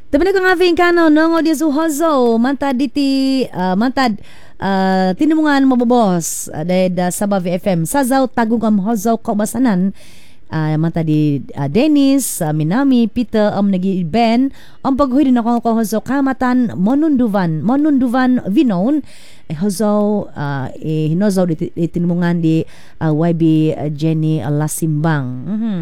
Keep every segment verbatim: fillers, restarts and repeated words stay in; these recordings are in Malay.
Tapi ko nga kano nongo dia suhozo mantad diti uh, mantad uh, tinumungan mabobos uh, dahil da Sabah V F M sazaw tagungam hozo kaubasanan uh, mantad di uh, Dennis uh, Minami Peter am um, nagi Ben ang paghuwi din ako ko hozo kamatan Monunduvan Monunduvan Vinon eh, hozo uh, eh, hinozo di, di tinumungan di uh, Y B uh, Jenny uh, Lasimbang. Mm-hmm.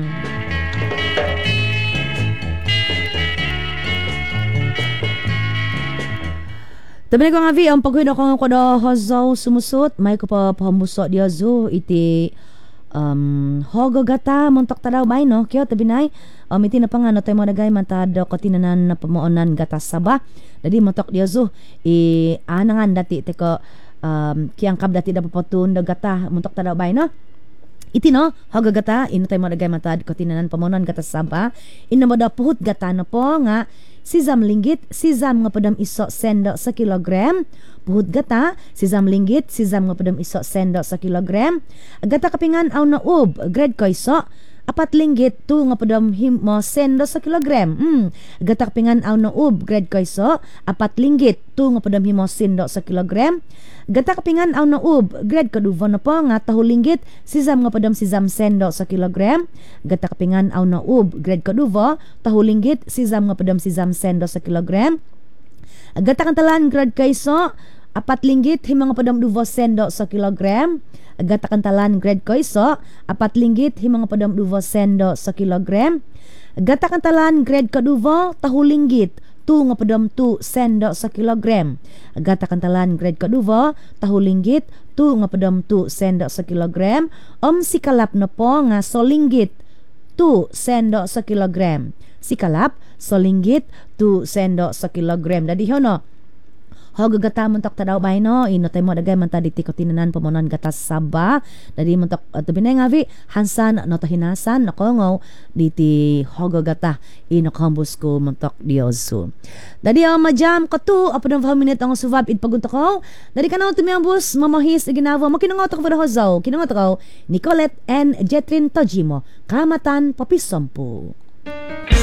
Tapi ko nga vi ang paghuwi ko ko do hozo sumusot may ko pa pamuso dia zo iti um hogo gata montok tadaw bay no kyo tabi nay um, iti na pangano tay mo dagay mantad ko tinanan na pamuonan gata Sabah dadi montok dia zo i anangan dati te ko um kiyang kab dati da papatun da gata montok tadaw bay no iti no hogo gata ino tay mo dagay mantad ko tinanan pamuonan gata Sabah ino mo da puhut gata no po nga sisam linggit, sisam nga padam iso sendo sa kilogram. Puhut gata, sisam linggit, sisam nga padam iso sendo sa kilogram. Gata kapingan aw na ub, grade ko iso, apat linggit, tu nga padam himo sendo sa kilogram. Hmm. Gata kapingan aw na ub, grade ko iso, apat linggit, tu nga padam himo sendo sa kilogram. Gata kapingan aw na ub, grade ko duvo na po nga tahu linggit, sisam nga padam sisam sendo sa kilogram. Gata kapingan aw na ub, grade ko duvo, tahu linggit, sisam nga padam sisam sendo sa kilogram. Gata kantalan grade kaiso, apat linggit, himang nga padam duvo sendo sa kilogram. Gata kantalan grade kaiso, apat linggit, himang nga padam duvo sendo sa kilogram. Gata kantalan grade kaduvo, tahu linggit, tu nga padam tu sendo sa kilogram. Gata kantalan grade kaduvo, tahu linggit, tu nga padam tu sendo sa kilogram. Om sikalap na po nga so linggit, tu sendo sa kilogram. Sikalap, so linggit, tu sendo sa kilogram. Dadi hono, hogo gata muntok tadaw bay no, ino tay mo dagay man ta diti ko tinanan pamonan gata Sabah. Dadi muntok uh, tabi na nga vi hansan no to hinasan nakongo diti hogo gata ino kambus ko muntok dioso. Dadi ang uh, majam ko tu apo ng five minute ang suvab it pagunto ko. Dadi kanaw tumiambus mamahis iginawa makinangot ko para hozaw. Kinangot ko Nicolette and Jetrin Tojimo kamatan papisampu.